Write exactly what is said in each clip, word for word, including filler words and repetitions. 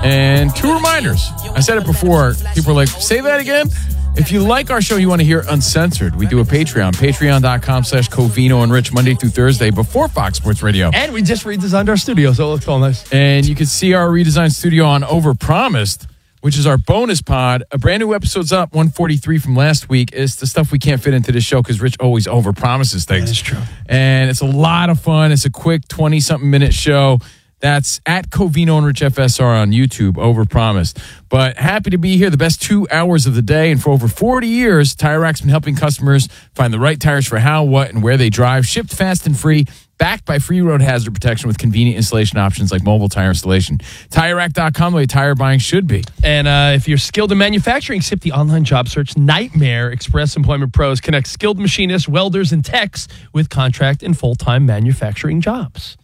And two reminders. I said it before. People were like, say that again? If you like our show, you want to hear Uncensored, we do a Patreon, patreon.com slash Covino and Rich, Monday through Thursday before Fox Sports Radio. And we just redesigned our studio, so it looks all nice. And you can see our redesigned studio on Overpromised, which is our bonus pod. A brand new episode's up, one forty-three from last week. It's the stuff we can't fit into this show because Rich always overpromises things. That is true. And it's a lot of fun. It's a quick twenty-something minute show. That's at Covino and Rich F S R on YouTube, Overpromised. But happy to be here, the best two hours of the day. And for over forty years, Tire Rack's been helping customers find the right tires for how, what, and where they drive. Shipped fast and free, backed by free road hazard protection with convenient installation options like mobile tire installation. Tire Rack dot com, the way tire buying should be. And uh, if you're skilled in manufacturing, skip the online job search nightmare. Express Employment Pros connect skilled machinists, welders, and techs with contract and full-time manufacturing jobs.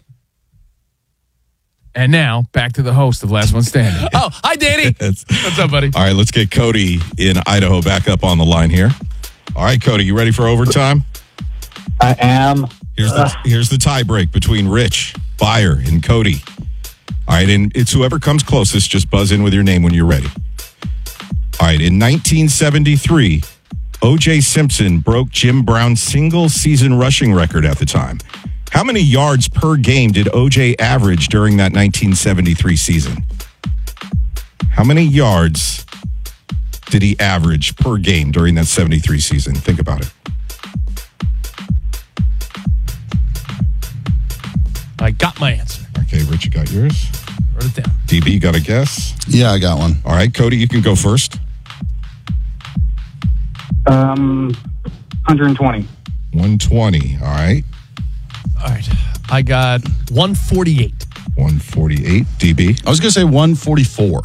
And now, back to the host of Last One Standing. Oh, hi, Danny. What's up, buddy? All right, let's get Cody in Idaho back up on the line here. All right, Cody, you ready for overtime? I am. Here's the here's the tie break between Rich, Beyer, and Cody. All right, and it's whoever comes closest. Just buzz in with your name when you're ready. All right, in nineteen seventy-three, O J Simpson broke Jim Brown's single-season rushing record at the time. How many yards per game did O J average during that nineteen seventy-three season? How many yards did he average per game during that seventy-three season? Think about it. I got my answer. Okay, Rich, you got yours? Wrote it down. D B, got a guess? Yeah, I got one. All right, Cody, you can go first. Um, one twenty. one twenty, all right. All right. I got one forty-eight. one forty-eight, D B. I was going to say one forty-four.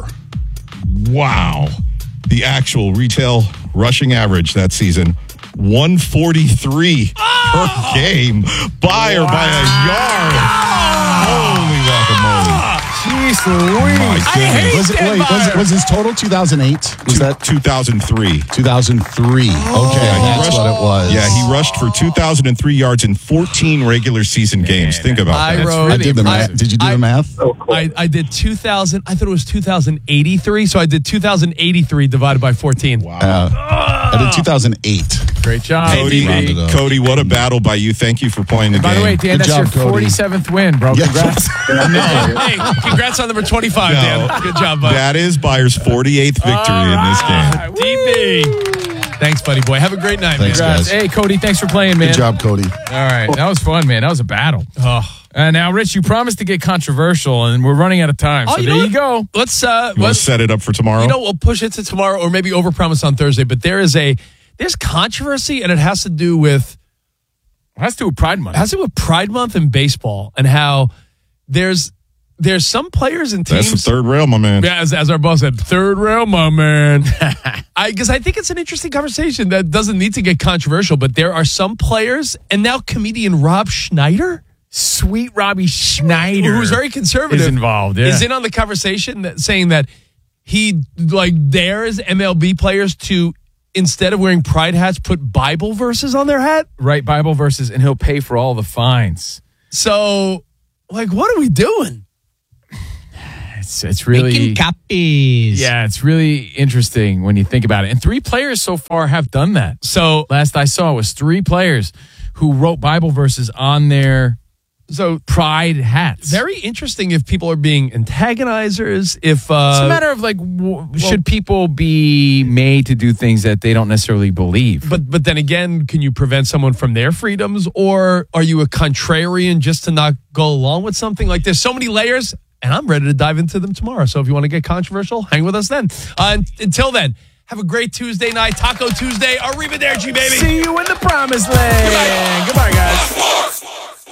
Wow. The actual retail rushing average that season, one forty-three oh! per game. Beyer wow. by a yard. Holy guacamole. Jeez Louise. I hate was it, that wait, was, it, was his total two thousand eight? Was Two, that two thousand three? two thousand three. Oh. Okay, Yeah, that's rushed, what it was. Yeah, he rushed for two thousand three yards in fourteen regular season games. Man, Think about I that. wrote- I did the math. I- Did you do I- the math? Oh, cool. I, I did two thousand. I thought it was two thousand eighty-three, so I did two thousand eighty-three divided by fourteen. Wow. Uh, I did two thousand eight. Great job. Cody, Rounded up. Cody, what a battle by you. Thank you for playing the By game. the way, Dan, Good that's job, your Cody. forty-seventh win, bro. Yeah. Congrats. Hey, congrats on number twenty-five, No. Dan. Good job, bud. That is Beyer's forty-eighth victory in this game. D B. Thanks, buddy boy. Have a great night, Thanks, man. guys. Hey, Cody, thanks for playing, man. Good job, Cody. All right, that was fun, man. That was a battle. Oh. Uh, now, Rich, you promised to get controversial, and we're running out of time. Oh, So you there know you go. Let's uh, You want to let's set it up for tomorrow? you know we'll push it to tomorrow or maybe overpromise on Thursday. But there is a there's controversy, and it has to do with It has to do with Pride Month. it has to do with Pride Month in baseball and how there's there's some players and teams. That's the third rail, my man. Yeah, as, as our boss said, third rail, my man. I guess I think it's an interesting conversation that doesn't need to get controversial, but there are some players, and now comedian Rob Schneider, Sweet Robbie Schneider, who's very conservative, is involved. Yeah. is in on the conversation that, saying that he like dares M L B players to, instead of wearing pride hats, put Bible verses on their hat. Write Bible verses, and he'll pay for all the fines. So, like, what are we doing? It's it's really Making copies. yeah, it's really interesting when you think about it. And three players so far have done that. So, Last I saw was three players who wrote Bible verses on their so pride hats. very interesting if people are being antagonizers. If uh, It's a matter of like, w- should people be made to do things that they don't necessarily believe? But but then again, can you prevent someone from their freedoms, or are you a contrarian just to not go along with something? Like, there's so many layers, and I'm ready to dive into them tomorrow. So if you want to get controversial, hang with us then. Uh, until then, have a great Tuesday night, Taco Tuesday. Arrivederci, baby. See you in the promised land. Goodbye, guys.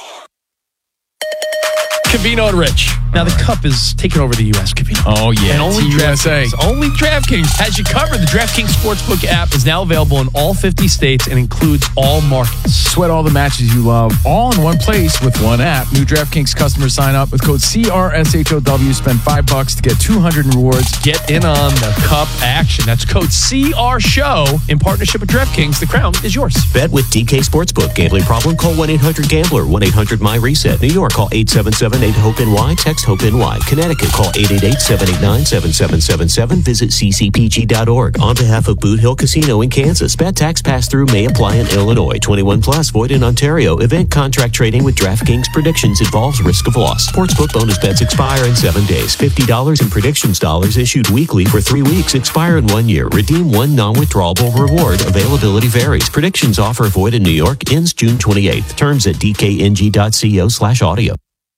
Covino and Rich. Now the cup is taking over the U S, Covino. Oh, yeah. And only Team U S A. DraftKings. Only DraftKings has you covered. The DraftKings Sportsbook app is now available in all fifty states and includes all markets. Sweat all the matches you love, all in one place with one app. New DraftKings customers sign up with code C R S H O W. Spend five bucks to get two hundred in rewards. Get in on the cup action. That's code C R SHOW in partnership with DraftKings. The crown is yours. Bet with D K Sportsbook. Gambling problem? Call one eight hundred gambler. one eight hundred my reset. New York, call eight seven seven, eight HOPE N Y. Text HOPE-N Y. Connecticut, call eight eight eight, seven eight nine, seven seven seven seven. Visit c c p g dot org. On behalf of Boot Hill Casino in Kansas, bet tax pass-through may apply in Illinois. twenty-one plus, void in Ontario. Event contract trading with DraftKings predictions involves risk of loss. Sportsbook bonus bets expire in seven days. fifty dollars in predictions dollars issued weekly for three weeks. Expire in one year. Redeem one non-withdrawable reward. Availability varies. Predictions offer void in New York. Ends June twenty-eighth. Terms at d k n g dot co slash audio.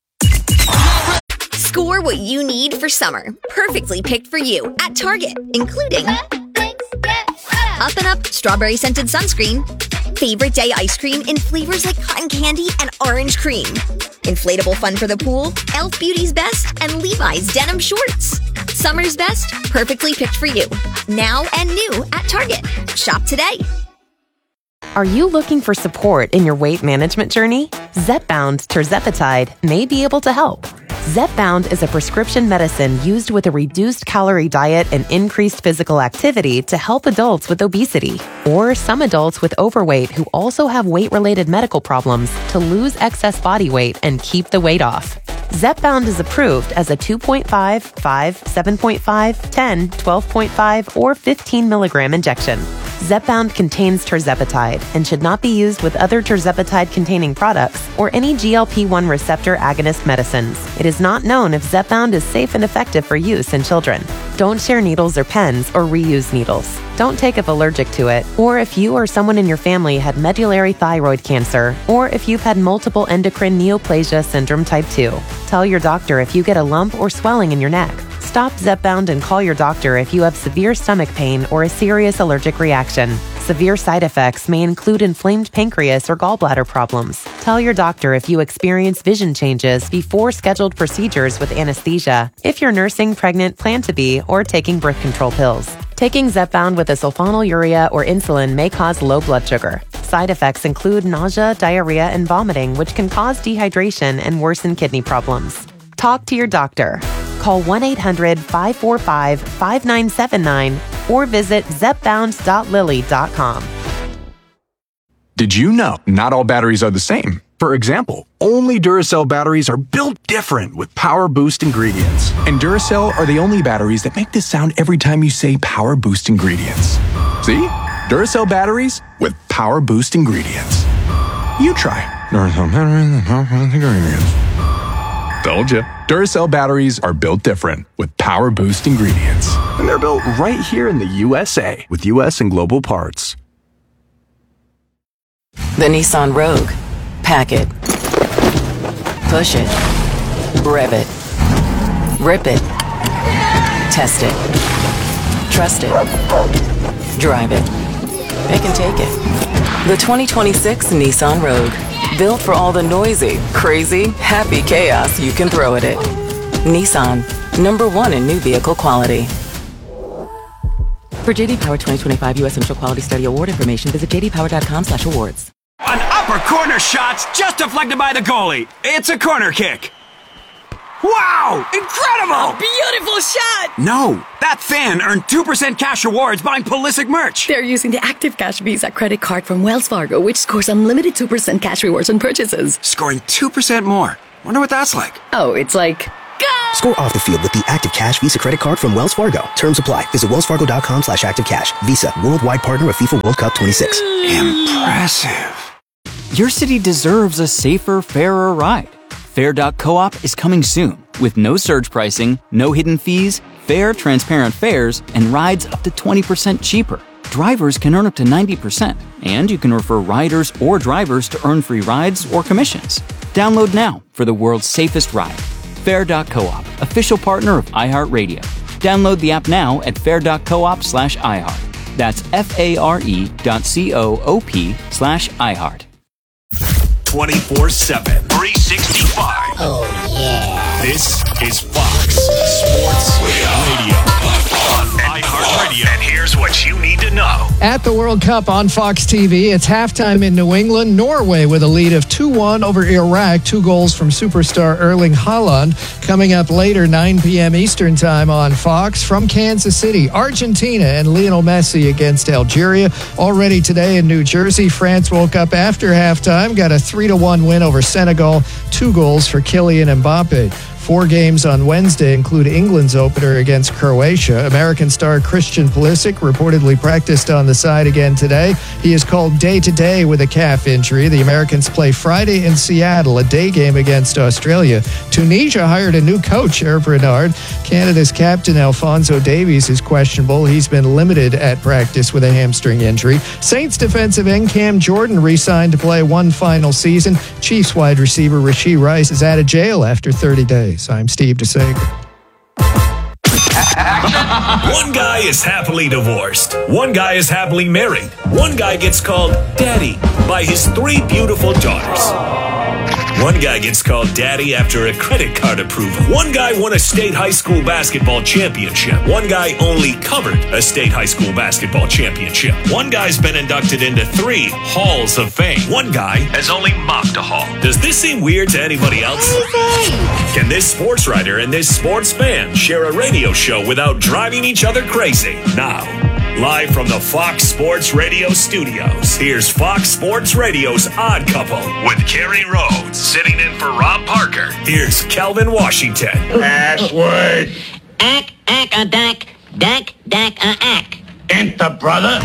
Score what you need for summer. Perfectly picked for you at Target, including Up and Up Strawberry Scented Sunscreen, Favorite Day Ice Cream in flavors like cotton candy and orange cream, Inflatable Fun for the Pool, e l f Beauty's Best, and Levi's Denim Shorts. Summer's best, perfectly picked for you. Now and new at Target. Shop today. Are you looking for support in your weight management journey? Zepbound Tirzepatide may be able to help. Zepbound is a prescription medicine used with a reduced calorie diet and increased physical activity to help adults with obesity, or some adults with overweight who also have weight-related medical problems to lose excess body weight and keep the weight off. Zepbound is approved as a two point five, five, seven point five, ten, twelve point five, or fifteen milligram injection. Zepbound contains tirzepatide and should not be used with other tirzepatide-containing products or any G L P one receptor agonist medicines. It is not known if Zepbound is safe and effective for use in children. Don't share needles or pens or reuse needles. Don't take if allergic to it, or if you or someone in your family had medullary thyroid cancer, or if you've had multiple endocrine neoplasia syndrome type two. Tell your doctor if you get a lump or swelling in your neck. Stop Zepbound and call your doctor if you have severe stomach pain or a serious allergic reaction. Severe side effects may include inflamed pancreas or gallbladder problems. Tell your doctor if you experience vision changes before scheduled procedures with anesthesia, if you're nursing, pregnant, plan to be, or taking birth control pills. Taking Zepbound with a sulfonylurea or insulin may cause low blood sugar. Side effects include nausea, diarrhea, and vomiting, which can cause dehydration and worsen kidney problems. Talk to your doctor. Call one eight hundred, five four five, five nine seven nine or visit zepbound dot lilly dot com. Did you know not all batteries are the same? For example, only Duracell batteries are built different with Power Boost ingredients. And Duracell are the only batteries that make this sound every time you say Power Boost ingredients. See? Duracell batteries with Power Boost ingredients. You try. Duracell batteries with Power Boost ingredients. Told you. Duracell batteries are built different with Power Boost ingredients. And they're built right here in the U S A with U S and global parts. The Nissan Rogue. Pack it. Push it. Rev it. Rip it. Test it. Trust it. Drive it. It can take it. The twenty twenty-six Nissan Rogue. Built for all the noisy, crazy, happy chaos you can throw at it. Nissan. Number one in new vehicle quality. For J D Power twenty twenty-five U S Initial Quality Study Award information, visit j d power dot com slash awards. An upper corner shot's just deflected by the goalie. It's a corner kick. Wow! Incredible! A beautiful shot! No, that fan earned two percent cash rewards buying Pulisic merch. They're using the Active Cash Visa credit card from Wells Fargo, which scores unlimited two percent cash rewards on purchases. Scoring two percent more. Wonder what that's like. Oh, it's like... Go! Score off the field with the Active Cash Visa credit card from Wells Fargo. Terms apply. Visit wells fargo dot com slash active cash. Visa, worldwide partner of FIFA World Cup twenty-six. Impressive. Your city deserves a safer, fairer ride. Fair dot coop is coming soon with no surge pricing, no hidden fees, fair, transparent fares, and rides up to twenty percent cheaper. Drivers can earn up to ninety percent, and you can refer riders or drivers to earn free rides or commissions. Download now for the world's safest ride. Fair dot coop, official partner of iHeartRadio. Download the app now at fair dot coop slash iHeart. That's F-A-R-E dot C-O-O-P slash iHeart. twenty-four seven, three sixty-five. Oh, yeah. This is Fox Sports Radio on iHeartRadio. And here's what you need to know. now. At the World Cup on Fox T V, it's halftime in New England. Norway with a lead of two one over Iraq. Two goals from superstar Erling Haaland. Coming up later, nine p.m. Eastern time on Fox. From Kansas City, Argentina and Lionel Messi against Algeria. Already today in New Jersey, France woke up after halftime. Got a three to one win over Senegal. Two goals for Kylian Mbappe. Four games on Wednesday include England's opener against Croatia. American star Christian Pulisic reportedly practiced on the side again today. He is called day-to-day with a calf injury. The Americans play Friday in Seattle, a day game against Australia. Tunisia hired a new coach, Hervé Renard. Canada's captain, Alphonso Davies, is questionable. He's been limited at practice with a hamstring injury. Saints defensive end Cam Jordan re-signed to play one final season. Chiefs wide receiver Rashee Rice is out of jail after thirty days. I'm Steve DeSager. One guy is happily divorced. One guy is happily married. One guy gets called daddy by his three beautiful daughters. One guy gets called daddy after a credit card approval. One guy won a state high school basketball championship. One guy only covered a state high school basketball championship. One guy's been inducted into three halls of fame. One guy has only mopped a hall. Does this seem weird to anybody else? Can this sports writer and this sports fan share a radio show without driving each other crazy? Now, live from the Fox Sports Radio studios, here's Fox Sports Radio's Odd Couple with Kerry Rhodes sitting in for Rob Parker. Here's Calvin Washington. Password. Ack, ack, a dack, dack, dack, a ack. Enter, brother.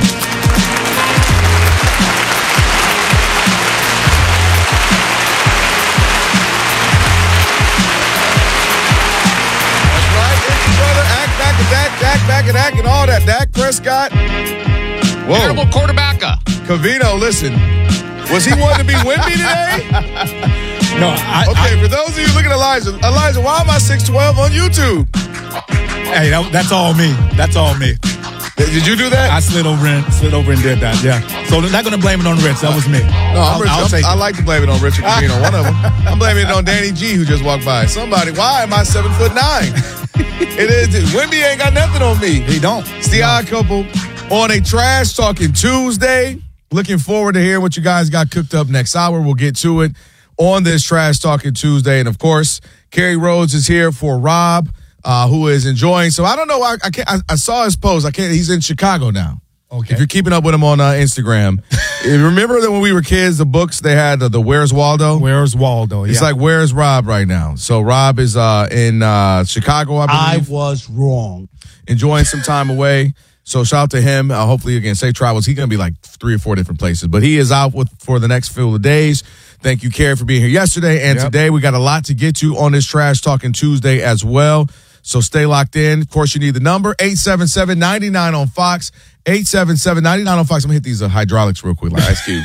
Dak, Dak, back and Dak and all that. Dak Prescott. Whoa. Terrible quarterback. Covino, listen. Was he wanting to be Wimby today? No, I... Okay, I, for those of you looking at Elijah, Elijah, why am I six twelve on YouTube? Hey, that, that's all me. That's all me. Did you do that? I slid over and slid over and did that, yeah. So they're not going to blame it on Rich. That was me. No, I'm I'll, Rich, I'll I'm, take I it. like to blame it on Richard Covino, one of them. I'm blaming it on Danny G, who just walked by. Somebody, why am I seven foot nine? It is. Wimby ain't got nothing on me. He don't. It's the Odd Couple on a Trash Talking Tuesday. Looking forward to hearing what you guys got cooked up next hour. We'll get to it on this Trash Talking Tuesday. And, of course, Kerry Rhodes is here for Rob, uh, who is enjoying. So, I don't know. I, I, can't, I, I saw his post. I can't. He's in Chicago now. Okay. If you're keeping up with him on uh, Instagram, remember that when we were kids, the books, they had uh, the Where's Waldo? Where's Waldo, yeah. It's like, where's Rob right now? So Rob is uh, in uh, Chicago, I believe. I was wrong. Enjoying some time away. So shout out to him. Uh, hopefully, again, safe travels. He's going to be like three or four different places. But he is out with for the next few days. Thank you, Kerry, for being here yesterday. And Yep. today we got a lot to get to on this Trash Talking Tuesday as well. So stay locked in. Of course, you need the number, eight seven seven, nine nine on Fox. eight seven seven, nine nine on Fox. I'm going to hit these uh, hydraulics real quick like Ice Cube.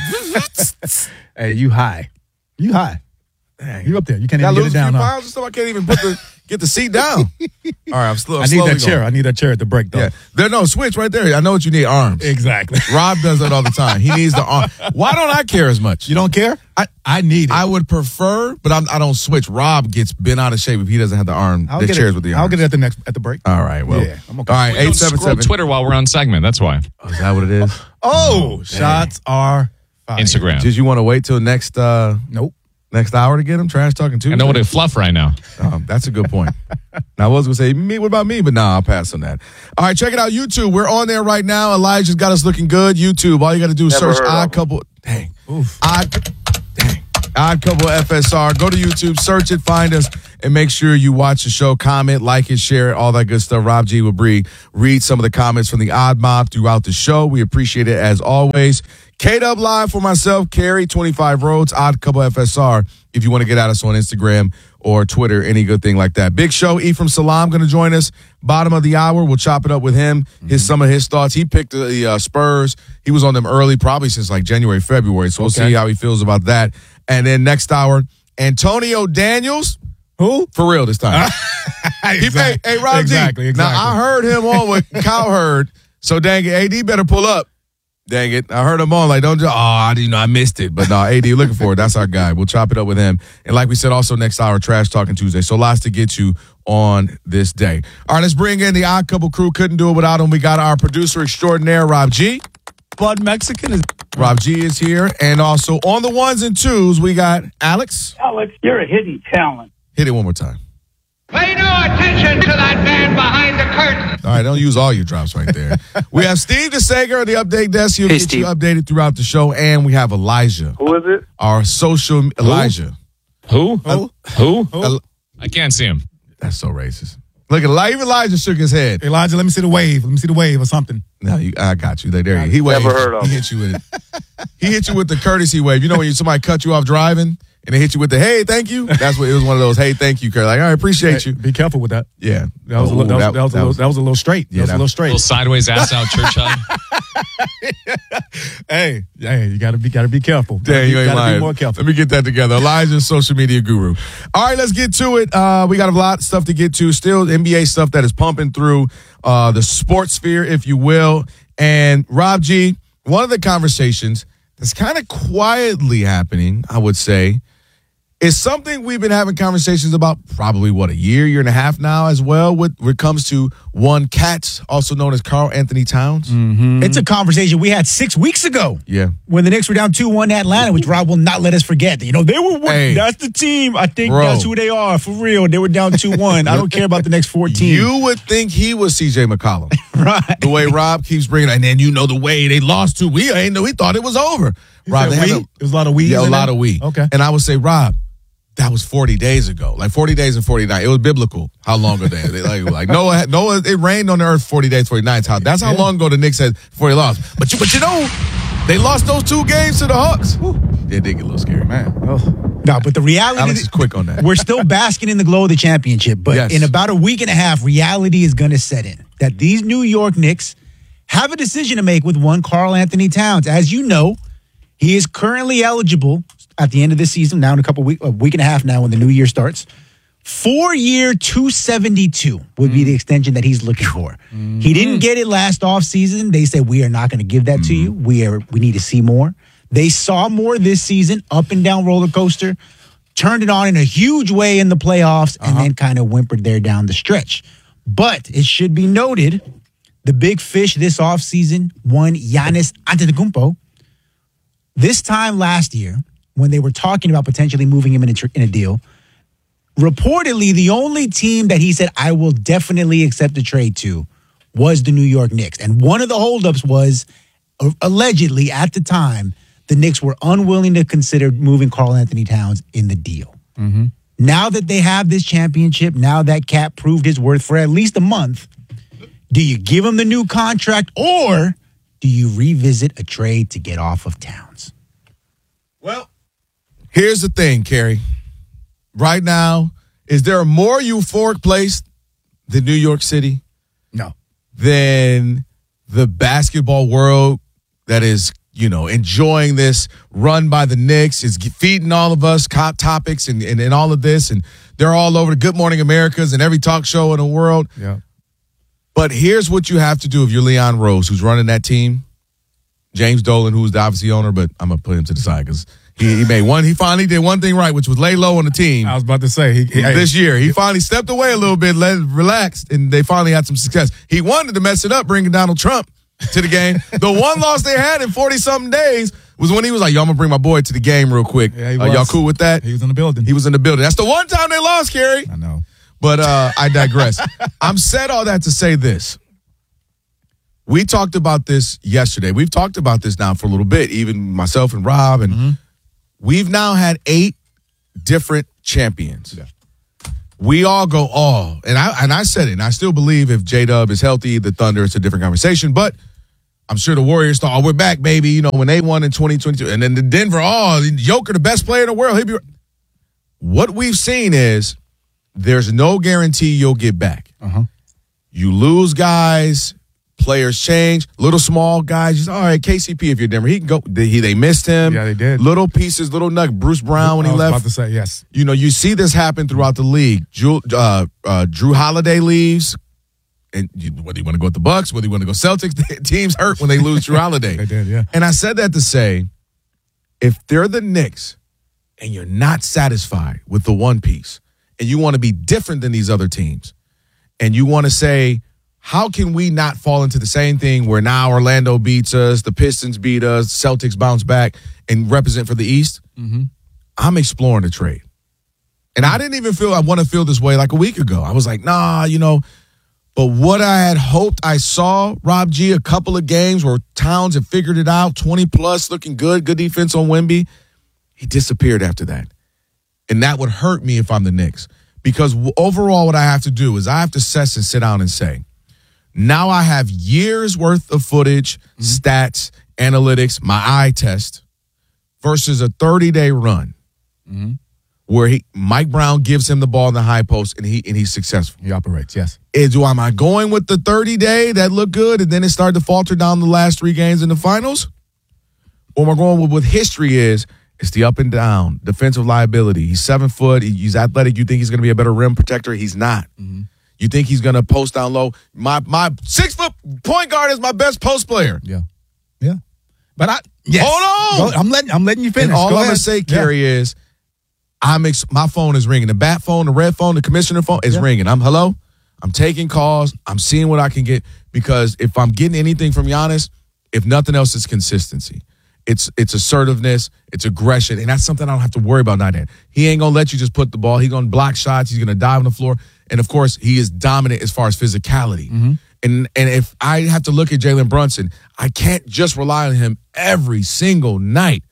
Hey, you high. You high. Dang, you up there. You can't Did I even get lose it a down. few Huh? pounds or something? I can't even put the get the seat down. All right, I'm, sl- I'm I need slowly that chair. going. I need that chair at the break, though. Yeah, there no switch right there. I know what you need. Arms. Exactly. Rob does that all the time. He needs the arm. Why don't I care as much? You don't care? I I need it. I would prefer, but I'm, I don't switch. Rob gets bent out of shape if he doesn't have the arm. I'll the get chairs it. with the I'll arms. get it at the next at the break. All right. Well. Yeah, I'm okay. All right. We don't Eight seven scroll seven. Twitter while we're on segment. That's why. Oh, is that what it is? Oh, shots are fired. Instagram. Did you want to wait till next? Uh, Nope. Next hour to get him trash talking Tuesday? I know what to fluff right now. Oh, that's a good point. Now, I was going to say, me, what about me? But nah, I'll pass on that. All right, check it out. YouTube. We're on there right now. Elijah's got us looking good. YouTube. All you got to do is Never search heard of Odd him. Couple. Dang. Oof. Odd, dang. Odd Couple F S R. Go to YouTube, search it, find us, and make sure you watch the show, comment, like it, share it, all that good stuff. Rob G will read, read some of the comments from the Odd Mob throughout the show. We appreciate it as always. K-Dub Live for myself, Kerry, twenty-five Roads, Odd Couple F S R. If you want to get at us on Instagram or Twitter, any good thing like that. Big Show, Ephraim Salam going to join us. Bottom of the hour, we'll chop it up with him. His some of his thoughts. He picked the uh, Spurs. He was on them early, probably since like January, February. So we'll Okay. see how he feels about that. And then next hour, Antonio Daniels. Who? For real this time. He, hey, hey, Rob Exactly, G. exactly. Now, I heard him on with Cowherd. So dang it, A D better pull up. Dang it. I heard him on like, don't just, oh, I didn't know I missed it. But no, A D, looking for it. That's our guy. We'll chop it up with him. And like we said, also next hour, Trash Talking Tuesday. So lots to get you on this day. All right, let's bring in the Odd Couple crew. Couldn't do it without him. We got our producer extraordinaire, Rob G. Bud Mexican? Is- Rob G is here. And also on the ones and twos, we got Alex. Alex, you're a hidden talent. Hit it one more time. Pay no attention to that man behind the curtain. All right, don't use all your drops right there. We have Steve DeSager, the update desk. He'll Hey, get Steve. you updated throughout the show. And we have Elijah. Who is it? Our social Elijah. Who? Who? Who? El- I can't see him. That's so racist. Look, Eli- even Elijah shook his head. Elijah, let me see the wave. Let me see the wave or something. No, you, I got you. There, there he waved. Never heard of He him. hit you with it. He hit you with the courtesy wave. You know when you, somebody cut you off driving and they hit you with the hey, thank you? That's what it was. One of those hey, thank you. Kurt. Like, all right, appreciate you. Be careful with that. Yeah, That was, a, Ooh, li- that was, that- that was, a that little, was- that was a little straight. Yeah, that was that- a little straight. Little sideways ass out church hug. Hey, hey, you gotta be gotta be careful. Dang, Gotta you be- ain't gotta lying. be more careful. Let me get that together. Elijah's social media guru. All right, let's get to it. Uh, we got a lot of stuff to get to. Still N B A stuff that is pumping through uh, the sports sphere, if you will. And Rob G, one of the conversations that's kind of quietly happening, I would say, is something we've been having conversations about probably, what, a year, year and a half now as well, with, when it comes to one Katz, also known as Karl Anthony Towns. Mm-hmm. It's a conversation we had six weeks ago. Yeah. When the Knicks were down two one at Atlanta, which Rob will not let us forget. You know, they were one, Hey. that's the team. I think Bro. that's who they are, for real. They were down two one. I don't care about the next fourteen. You would think he was C J McCollum. Right. The way Rob keeps bringing it. And then you know the way they lost to. We ain't know. We thought it was over. Rob, said they had we? a- It was a lot of we Yeah, a in lot there? of we. Okay. And I would say, Rob, that was forty days ago. Like forty days and forty nights. It was biblical. How long ago they, they like, like Noah, had- Noah, it rained on the earth forty days, forty nights. How, that's how Yeah. long ago the Knicks had before they lost. But you, but you know, they lost those two games to the Hawks. It did get a little scary. Man, oh. No, but the reality Alex is quick on that. we're still basking in the glow of the championship, but Yes. in about a week and a half, reality is going to set in. That these New York Knicks have a decision to make with one Karl Anthony Towns. As you know, he is currently eligible at the end of this season, now in a couple week, a week and a half now when the new year starts. Four-year two seventy-two would be the extension that he's looking for. He didn't get it last offseason. They said, we are not going to give that to you. We are. We need to see more. They saw more this season, up and down roller coaster, turned it on in a huge way in the playoffs, and then kind of whimpered there down the stretch. But it should be noted, the big fish this offseason, one Giannis Antetokounmpo. This time last year, when they were talking about potentially moving him in a, tr- in a deal, reportedly the only team that he said, I will definitely accept a trade to was the New York Knicks. And one of the holdups was, uh, allegedly at the time, the Knicks were unwilling to consider moving Karl Anthony Towns in the deal. Mm-hmm. Now that they have this championship, now that Cat proved his worth for at least a month, do you give him the new contract or do you revisit a trade to get off of Towns? Well, here's the thing, Kerry. Right now, is there a more euphoric place than New York City? No. Than the basketball world that is, you know, enjoying this run by the Knicks, is feeding all of us hot topics and, and, and all of this, and they're all over the Good Morning Americas and every talk show in the world. Yeah. But here's what you have to do if you're Leon Rose, who's running that team. James Dolan, who's the obviously owner, but I'm gonna put him to the side because he, he made one. He finally did one thing right, which was lay low on the team. I was about to say he, he This year, he finally stepped away a little bit, let relaxed, and they finally had some success. He wanted to mess it up, bringing Donald Trump to the game. The one loss they had in forty something days was when he was like, "Yo, I'm gonna bring my boy to the game real quick." Yeah, he Uh, was. y'all cool with that? He was in the building. He was in the building. That's the one time they lost, Kerry. I know. But uh, I digress. I'm said all that to say this. We talked about this yesterday. We've talked about this now for a little bit, even myself and Rob, and Mm-hmm. we've now had eight different champions. Yeah. We all go all, and I and I said it, and I still believe if J-Dub is healthy, the Thunder, it's a different conversation. But I'm sure the Warriors thought, oh, we're back, baby. You know, when they won in twenty twenty-two, and then the Denver, oh, Joker, the best player in the world. He'll be. What we've seen is there's no guarantee you'll get back. Uh-huh. You lose guys. Players change. Little small guys. Just, all right, K C P, if you're Denver, he can go. They, he, they missed him. Yeah, they did. Little pieces, little nugget. Bruce Brown when I he was left. about to say yes. You know, you see this happen throughout the league. Drew, uh, uh, Drew Holiday leaves. And you, whether you want to go with the Bucks, whether you want to go Celtics, teams hurt when they lose Drew Holiday. They did, yeah. And I said that to say, if they're the Knicks and you're not satisfied with the one piece and you want to be different than these other teams and you want to say, how can we not fall into the same thing where now Orlando beats us, the Pistons beat us, Celtics bounce back and represent for the East? Mm-hmm. I'm exploring the trade. And I didn't even feel I want to feel this way like a week ago. I was like, nah, you know. But what I had hoped I saw, Rob G, a couple of games where Towns had figured it out, twenty plus, looking good, good defense on Wemby, he disappeared after that. And that would hurt me if I'm the Knicks. Because overall what I have to do is I have to assess and sit down and say, now I have years worth of footage, mm-hmm. stats, analytics, my eye test, versus a thirty-day run mm-hmm. where he, Mike Brown gives him the ball in the high post and he and he's successful. He operates, yes. Is, do, am I going with the thirty-day that looked good and then it started to falter down the last three games in the finals? Or am I going with what history is? It's the up and down, defensive liability. He's seven foot. He's athletic. You think he's going to be a better rim protector? He's not. Mm-hmm. You think he's going to post down low? My my six foot point guard is my best post player. Yeah, yeah. But I yes. hold on. Go, I'm letting I'm letting you finish. And all Go I'm ahead. gonna say, Kerry, yeah. is I'm ex- my phone is ringing. The bat phone, the red phone, the commissioner phone is yeah. ringing. I'm hello. I'm taking calls. I'm seeing what I can get because if I'm getting anything from Giannis, if nothing else, it's consistency. It's it's assertiveness, it's aggression, and that's something I don't have to worry about night in. He ain't gonna let you just put the ball. He's gonna block shots. He's gonna dive on the floor, and of course, he is dominant as far as physicality. Mm-hmm. And and if I have to look at Jalen Brunson, I can't just rely on him every single night.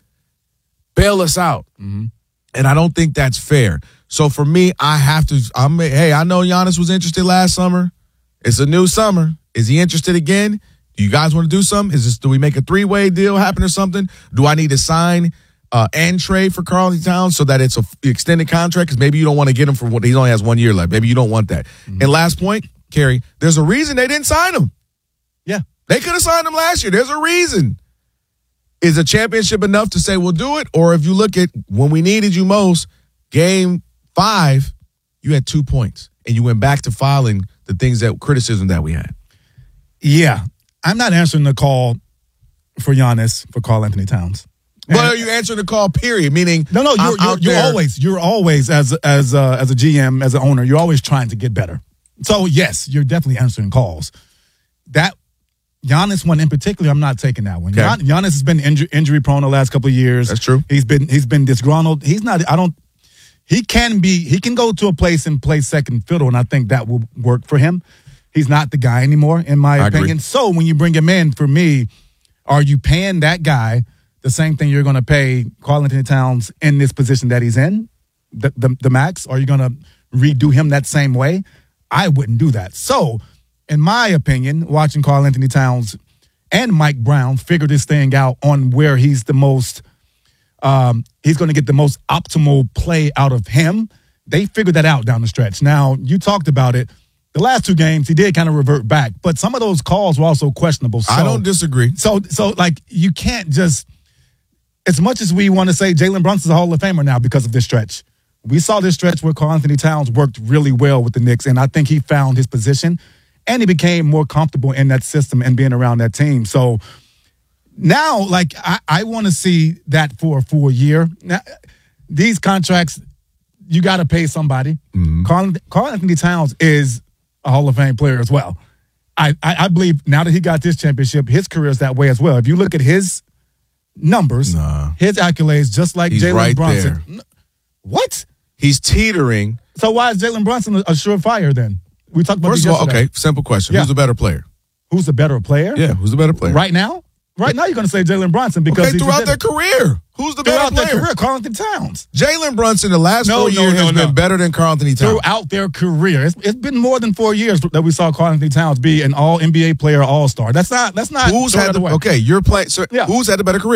Bail us out, mm-hmm. and I don't think that's fair. So for me, I have to. I'm hey, I know Giannis was interested last summer. It's a new summer. Is he interested again? Do you guys want to do something? Is this, do we make a three-way deal happen or something? Do I need to sign uh, and trade for Karl-Anthony Towns so that it's an extended contract? Because maybe you don't want to get him for what he only has one year left. Maybe you don't want that. Mm-hmm. And last point, Kerry, there's a reason they didn't sign him. Yeah. They could have signed him last year. There's a reason. Is a championship enough to say we'll do it? Or if you look at when we needed you most, game five, you had two points. And you went back to filing the things that criticism that we had. Yeah. I'm not answering the call for Giannis for Karl-Anthony Towns. But are you answering the call, period? Meaning, no, no, you're, you're, you're always, you're always as as uh, as a G M, as an owner, you're always trying to get better. So yes, you're definitely answering calls. That Giannis one in particular, I'm not taking that one. Okay. Gian, Giannis has been injury, injury prone the last couple of years. That's true. He's been he's been disgruntled. He's not. I don't. He can be. He can go to a place and play second fiddle, and I think that will work for him. He's not the guy anymore, in my I opinion. agree. So when you bring him in, for me, are you paying that guy the same thing you're going to pay Karl-Anthony Towns in this position that he's in, the, the, the max? Are you going to redo him that same way? I wouldn't do that. So, in my opinion, watching Karl-Anthony Towns and Mike Brown figure this thing out on where he's the most, um, he's going to get the most optimal play out of him, they figured that out down the stretch. Now, you talked about it. The last two games, he did kind of revert back, but some of those calls were also questionable. So, I don't disagree. So, so like, you can't just, as much as we want to say Jalen Brunson's a Hall of Famer now because of this stretch, we saw this stretch where Karl-Anthony Towns worked really well with the Knicks, and I think he found his position, and he became more comfortable in that system and being around that team. So now, like, I, I want to see that for a full year. Now, these contracts, you got to pay somebody. Mm-hmm. Karl, Karl-Anthony Towns is a Hall of Fame player as well. I, I, I believe now that he got this championship, his career is that way as well. If you look at his numbers, nah. his accolades, just like He's Jalen right Brunson. there. What? He's teetering. So why is Jalen Brunson a surefire then? We talked about First this of all, yesterday. okay, simple question. Yeah. Who's the better player? Who's the better player? Yeah, who's the better player? Right now? Right now you're going to say Jalen Brunson because okay, he throughout just did their it. career. Who's the Throughout better their player? career, Karl-Anthony Towns. Jalen Brunson, the last No, four no, years, no, has no. been better than Karl-Anthony Towns. Throughout their career. It's, it's been more than four years that we saw Karl-Anthony Towns be an all N B A player, all-star. That's not, that's not. Who's throw had that the, away. okay, you're playing, so Yeah. who's had the better career?